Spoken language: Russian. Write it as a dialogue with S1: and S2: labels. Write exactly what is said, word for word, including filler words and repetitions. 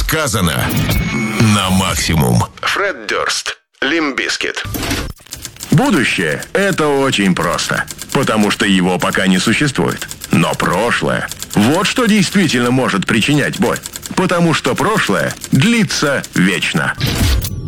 S1: сказано на максимум. Фред Дёрст, Лимп Бизкит.
S2: Будущее – это очень просто, потому что его пока не существует. Но прошлое – вот что действительно может причинять боль, потому что прошлое длится вечно.